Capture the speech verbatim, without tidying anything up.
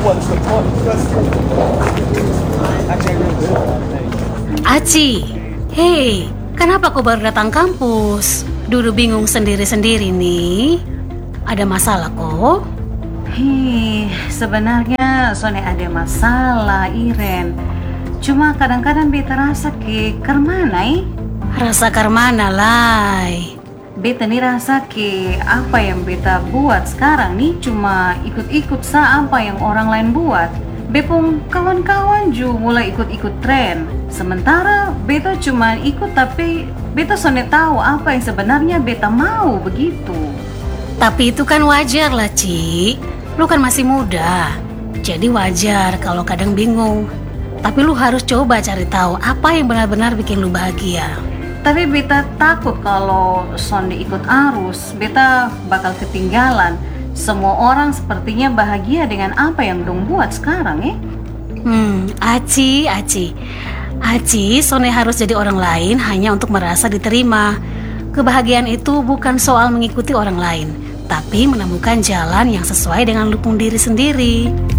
Aci, hei, kenapa kau baru datang kampus? Dulu bingung sendiri-sendiri nih. Ada masalah kok? Hei, sebenarnya Sone ada masalah, Iren. Cuma kadang-kadang beta rasa ke kermana, eh? Rasa karmana lai. Beta nih rasa ke apa yang beta buat sekarang nih cuma ikut-ikut sa apa yang orang lain buat. Bepung kawan-kawan juga mulai ikut-ikut tren. Sementara beta cuma ikut tapi beta Sone tahu apa yang sebenarnya beta mau begitu. Tapi itu kan wajar lah, Ci. Lu kan masih muda. Jadi wajar kalau kadang bingung. Tapi lu harus coba cari tahu apa yang benar-benar bikin lu bahagia. Tapi beta takut kalau Sonde ikut arus, beta bakal ketinggalan. Semua orang sepertinya bahagia dengan apa yang dong buat sekarang, eh? Hmm, Aci, Aci. Aci, Sone harus jadi orang lain hanya untuk merasa diterima. Kebahagiaan itu bukan soal mengikuti orang lain, tapi menemukan jalan yang sesuai dengan lupung diri sendiri.